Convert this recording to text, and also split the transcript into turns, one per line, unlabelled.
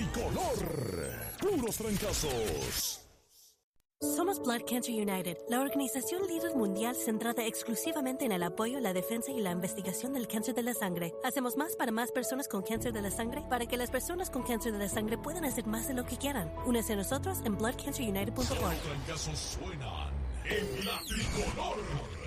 tricolor. Puros trancazos.
Somos Blood Cancer United, la organización líder mundial centrada exclusivamente en el apoyo, la defensa y la investigación del cáncer de la sangre. Hacemos más para más personas con cáncer de la sangre para que las personas con cáncer de la sangre puedan hacer más de lo que quieran. Únese a nosotros en bloodcancerunited.org.
Los trancazos suenan en la tricolor.